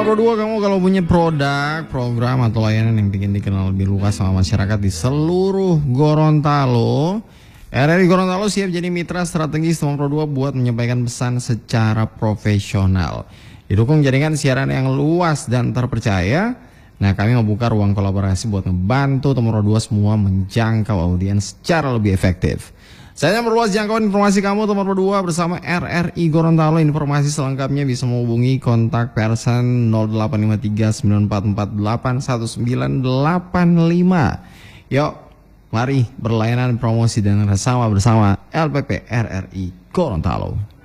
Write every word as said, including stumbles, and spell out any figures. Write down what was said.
Teman Pro dua, kamu kalau punya produk, program atau layanan yang ingin dikenal lebih luas sama masyarakat di seluruh Gorontalo, R R I Gorontalo siap jadi mitra strategis Teman Pro dua buat menyampaikan pesan secara profesional. Didukung jaringan siaran yang luas dan terpercaya. Nah, kami membuka ruang kolaborasi buat ngebantu Teman Pro dua semua menjangkau audiens secara lebih efektif. Saya memperluas jangkauan informasi kamu Teman Pro dua bersama R R I Gorontalo. Informasi selengkapnya bisa menghubungi kontak person nol delapan lima tiga sembilan empat empat delapan satu sembilan delapan lima. Yuk, mari berlayanan promosi dan bersama bersama L P P R R I Gorontalo.